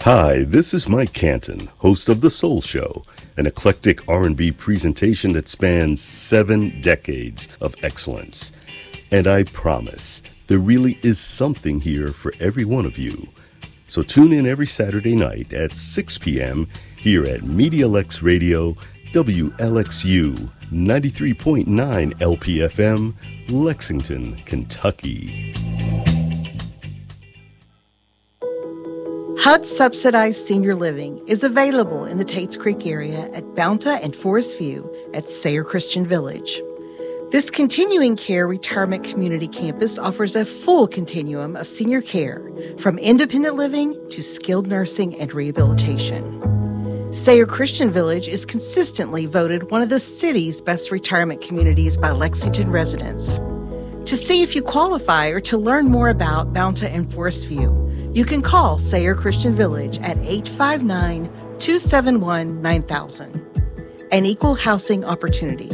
Hi, this is Mike Canton, host of The Soul Show, an eclectic R&B presentation that spans 7 decades of excellence. And I promise, there really is something here for every one of you. So tune in every Saturday night at 6 p.m. here at MediaLex Radio, WLXU 93.9 LPFM, Lexington, Kentucky. HUD subsidized senior living is available in the Tates Creek area at Bounta and Forest View at Sayre Christian Village. This continuing care retirement community campus offers a full continuum of senior care, from independent living to skilled nursing and rehabilitation. Sayre Christian Village is consistently voted one of the city's best retirement communities by Lexington residents. To see if you qualify or to learn more about Bounta and Forest View, you can call Sayre Christian Village at 859-271-9000. An equal housing opportunity.